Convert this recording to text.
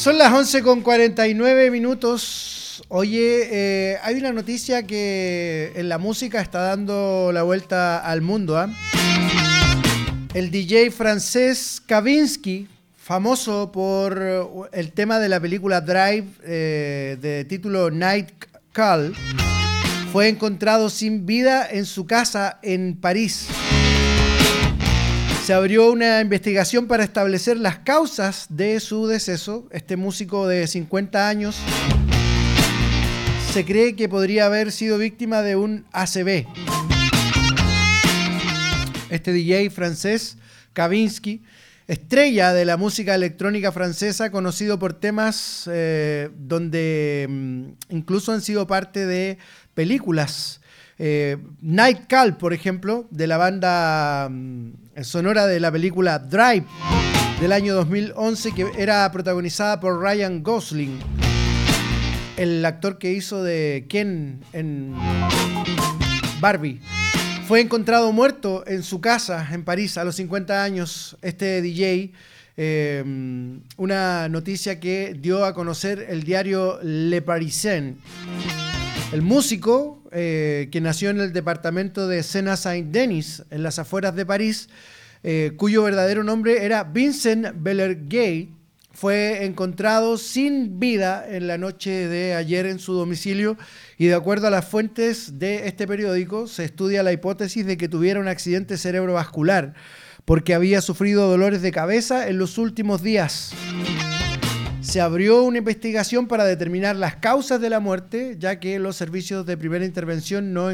Son las 11:49. Oye, hay una noticia que en la música está dando la vuelta al mundo, ¿eh? El DJ francés Kavinsky, famoso por el tema de la película Drive de título Night Call, fue encontrado sin vida en su casa en París. Se abrió una investigación para establecer las causas de su deceso. Este músico de 50 años se cree que podría haber sido víctima de un ACV. Este DJ francés, Kavinsky, estrella de la música electrónica francesa, conocido por temas donde incluso han sido parte de películas. Night Call, por ejemplo, de la banda sonora de la película Drive del año 2011, que era protagonizada por Ryan Gosling, el actor que hizo de Ken en Barbie. Fue encontrado muerto en su casa en París a los 50 años, este DJ. Una noticia que dio a conocer el diario Le Parisien. El músico, que nació en el departamento de Sena-Saint-Denis, en las afueras de París, cuyo verdadero nombre era Vincent Bellerguet, fue encontrado sin vida en la noche de ayer en su domicilio, y de acuerdo a las fuentes de este periódico, se estudia la hipótesis de que tuviera un accidente cerebrovascular porque había sufrido dolores de cabeza en los últimos días. Se abrió una investigación para determinar las causas de la muerte, ya que los servicios de primera intervención no